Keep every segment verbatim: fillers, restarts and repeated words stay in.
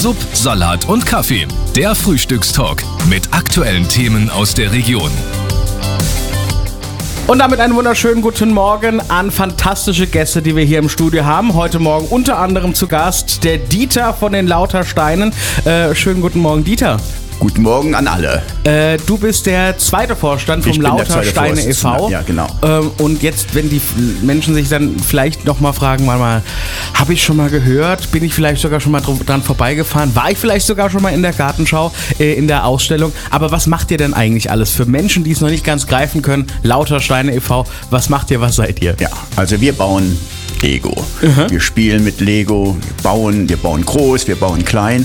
Sub, Salat und Kaffee. Der Frühstückstalk mit aktuellen Themen aus der Region. Und damit einen wunderschönen guten Morgen an fantastische Gäste, die wir hier im Studio haben. Heute Morgen unter anderem zu Gast der Dieter von den Lautersteinen. Äh, schönen guten Morgen, Dieter. Guten Morgen an alle. Äh, du bist der zweite Vorstand vom Lautersteine e V. Ja, genau. Ähm, und jetzt, wenn die Menschen sich dann vielleicht nochmal fragen, mal, mal habe ich schon mal gehört, bin ich vielleicht sogar schon mal dran vorbeigefahren, war ich vielleicht sogar schon mal in der Gartenschau, äh, in der Ausstellung. Aber was macht ihr denn eigentlich alles für Menschen, die es noch nicht ganz greifen können? Lautersteine e V, was macht ihr, was seid ihr? Ja, also wir bauen Lego. Mhm. Wir spielen mit Lego, wir bauen, wir bauen groß, wir bauen klein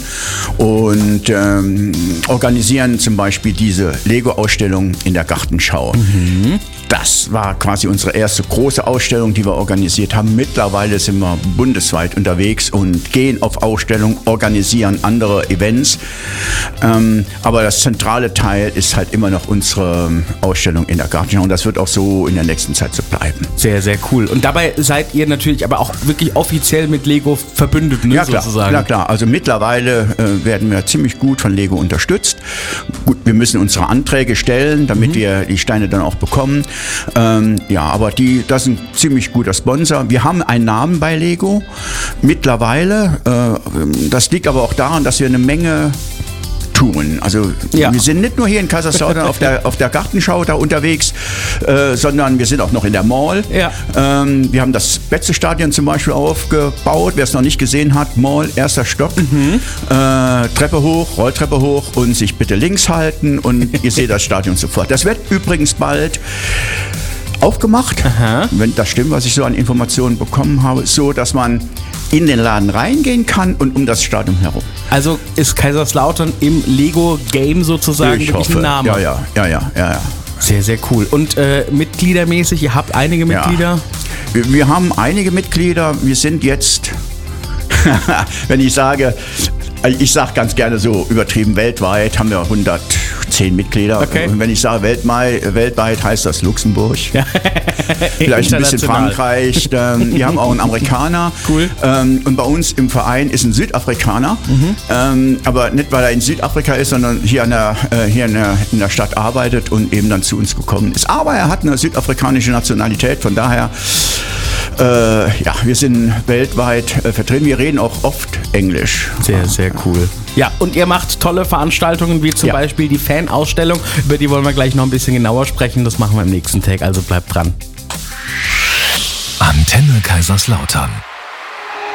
und ähm, organisieren zum Beispiel diese Lego-Ausstellung in der Gartenschau. Mhm. Das war quasi unsere erste große Ausstellung, die wir organisiert haben. Mittlerweile sind wir bundesweit unterwegs und gehen auf Ausstellungen, organisieren andere Events. Ähm, aber das zentrale Teil ist halt immer noch unsere Ausstellung in der Gartenschau und das wird auch so in der nächsten Zeit so bleiben. Sehr, sehr cool. Und dabei seid ihr natürlich aber auch wirklich offiziell mit Lego verbündet, ne, ja, klar, sozusagen. Ja klar, also mittlerweile äh, werden wir ziemlich gut von Lego unterstützt. Gut, wir müssen unsere Anträge stellen, damit mhm. wir die Steine dann auch bekommen. Ähm, ja, aber die, das ist ein ziemlich guter Sponsor. Wir haben einen Namen bei Lego mittlerweile. Äh, das liegt aber auch daran, dass wir eine Menge tun. Also ja. Wir sind nicht nur hier in Kaiserslautern auf der, auf der Gartenschau da unterwegs, äh, sondern wir sind auch noch in der Mall. Ja. Ähm, wir haben das Betze-Stadion zum Beispiel aufgebaut. Wer es noch nicht gesehen hat, Mall, erster Stock, mhm. äh, Treppe hoch, Rolltreppe hoch und sich bitte links halten und ihr seht das Stadion sofort. Das wird übrigens bald aufgemacht, aha. Wenn das stimmt, was ich so an Informationen bekommen habe, so, dass man in den Laden reingehen kann und um das Stadion herum. Also ist Kaiserslautern im Lego-Game sozusagen ich wirklich hoffe. ein Name? Ja, ja, ja, ja, ja, ja. Sehr, sehr cool. Und äh, mitgliedermäßig, ihr habt einige Mitglieder? Ja. Wir, wir haben einige Mitglieder. Wir sind jetzt, wenn ich sage, ich sage ganz gerne so übertrieben, weltweit haben wir hundertzehn Mitglieder. Okay. Und wenn ich sage weltweit, weltweit heißt das Luxemburg. Ja. Vielleicht ein bisschen Frankreich. Ähm, wir haben auch einen Amerikaner. Cool. Ähm, und bei uns im Verein ist ein Südafrikaner. Mhm. Ähm, aber nicht, weil er in Südafrika ist, sondern hier, an der, äh, hier in, der, in der Stadt arbeitet und eben dann zu uns gekommen ist. Aber er hat eine südafrikanische Nationalität. Von daher, äh, ja, wir sind weltweit äh, vertreten. Wir reden auch oft Englisch. Sehr, sehr cool. Ja, und ihr macht tolle Veranstaltungen, wie zum ja. Beispiel die Fan-Ausstellung. Über die wollen wir gleich noch ein bisschen genauer sprechen. Das machen wir im nächsten Tag, also bleibt dran. Antenne Kaiserslautern.